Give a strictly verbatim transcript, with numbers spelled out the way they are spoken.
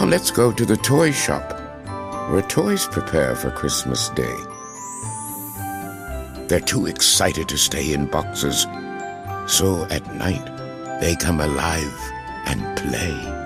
Now let's go to the toy shop, where toys prepare for Christmas Day. They're too excited to stay in boxes, so at night they come alive and play.